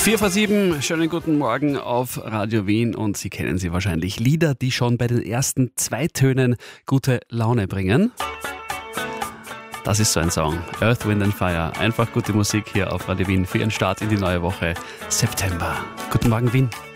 4:07, schönen guten Morgen auf Radio Wien und Sie kennen sie wahrscheinlich. Lieder, die schon bei den ersten 2 Tönen gute Laune bringen. Das ist so ein Song. Earth, Wind and Fire. Einfach gute Musik hier auf Radio Wien für Ihren Start in die neue Woche September. Guten Morgen Wien.